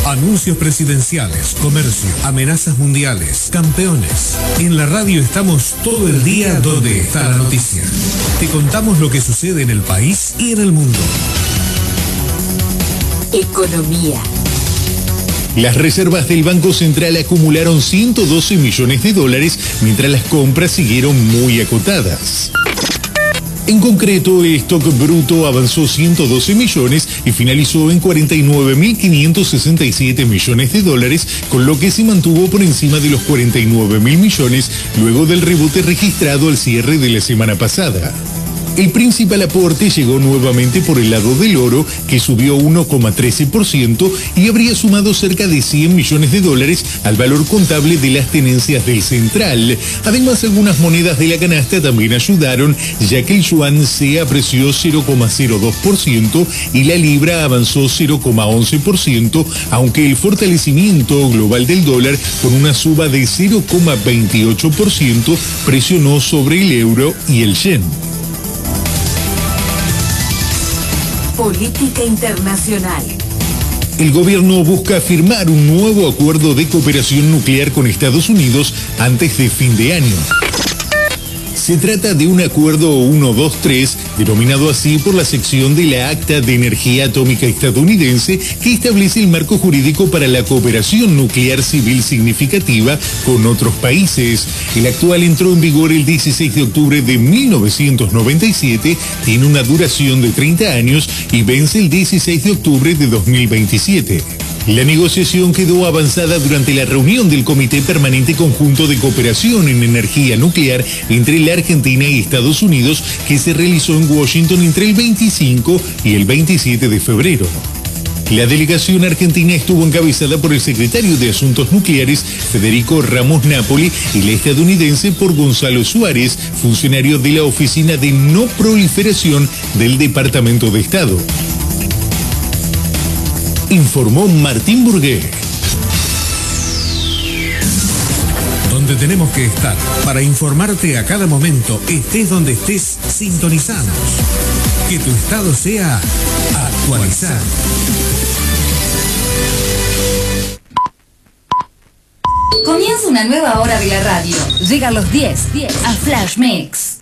Anuncios presidenciales, comercio, amenazas mundiales, campeones. En la radio estamos todo el día donde está la noticia. Te contamos lo que sucede en el país y en el mundo. Economía. Las reservas del Banco Central acumularon 112 millones de dólares, mientras las compras siguieron muy acotadas. En concreto, el stock bruto avanzó 112 millones y finalizó en 49.567 millones de dólares, con lo que se mantuvo por encima de los 49.000 millones luego del rebote registrado al cierre de la semana pasada. El principal aporte llegó nuevamente por el lado del oro, que subió 1,13% y habría sumado cerca de 100 millones de dólares al valor contable de las tenencias del central. Además, algunas monedas de la canasta también ayudaron, ya que el yuan se apreció 0,02% y la libra avanzó 0,11%, aunque el fortalecimiento global del dólar, con una suba de 0,28%, presionó sobre el euro y el yen. Política internacional. El gobierno busca firmar un nuevo acuerdo de cooperación nuclear con Estados Unidos antes de fin de año. Se trata de un acuerdo 123, denominado así por la sección de la Acta de Energía Atómica estadounidense, que establece el marco jurídico para la cooperación nuclear civil significativa con otros países. El actual entró en vigor el 16 de octubre de 1997, tiene una duración de 30 años y vence el 16 de octubre de 2027. La negociación quedó avanzada durante la reunión del Comité Permanente Conjunto de Cooperación en Energía Nuclear entre la Argentina y Estados Unidos, que se realizó en Washington entre el 25 y el 27 de febrero. La delegación argentina estuvo encabezada por el secretario de Asuntos Nucleares, Federico Ramos Napoli, y la estadounidense por Gonzalo Suárez, funcionario de la Oficina de No Proliferación del Departamento de Estado. Informó Martín Burgué. Donde tenemos que estar para informarte a cada momento, estés donde estés, sintonizanos. Que tu estado sea actualizado. Comienza una nueva hora de la radio. Llegan los 10 a Flash Mix.